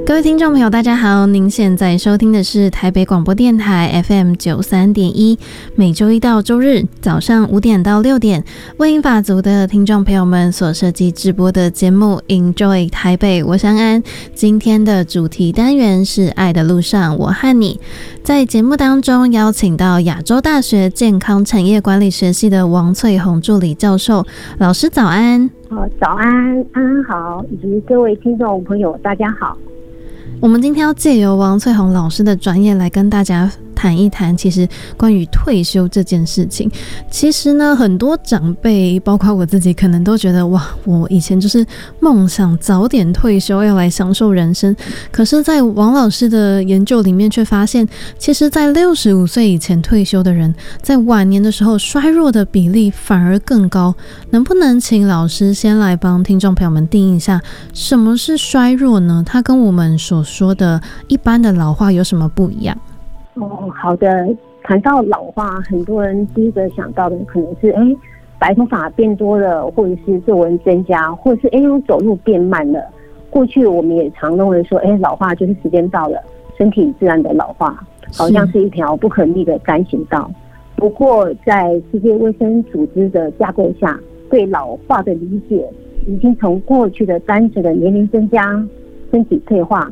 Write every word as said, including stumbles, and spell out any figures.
各位听众朋友大家好，您现在收听的是台北广播电台 F M 九十三点一，每周一到周日早上五点到六点为英法族的听众朋友们所设计直播的节目 Enjoy 台北，我是安安。今天的主题单元是爱的路上我和你，在节目当中邀请到亚洲大学健康产业管理学系的王翠红助理教授。老师早安。 好，早安，安安好，以及各位听众朋友大家好。 我们今天要借由王翠红老师的专业来跟大家谈一谈，其实关于退休这件事情，其实呢，很多长辈，包括我自己，可能都觉得哇，我以前就是梦想早点退休，要来享受人生。可是，在王老师的研究里面，却发现，其实，在六十五岁以前退休的人，在晚年的时候衰弱的比例反而更高。能不能请老师先来帮听众朋友们定义一下，什么是衰弱呢？它跟我们所说的一般的老化有什么不一样？ 哦，好的。谈到老化，很多人第一个想到的可能是，哎，白头发变多了，或者是皱纹增加，或者是哎，我走路变慢了。过去我们也常认为说，哎，老化就是时间到了，身体自然的老化，好像是一条不可逆的单行道。不过，在世界卫生组织的架构下，对老化的理解已经从过去的单纯的年龄增加、身体退化，